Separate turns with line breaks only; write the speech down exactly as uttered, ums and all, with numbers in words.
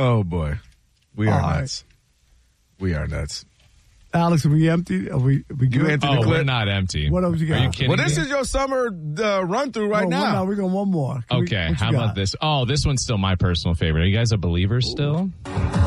Oh, boy. We are
All right.
nuts. We are nuts.
Alex, are we empty? Are we, are we good?
You empty
Oh,
the clip?
we're not empty.
What else you got?
Are you kidding
Well, this
me?
is your summer uh, run-through right
No,
now.
No, we're going one more. Can we-
Okay,
what you
how
got?
about this? Oh, this one's still my personal favorite. Are you guys a believer still?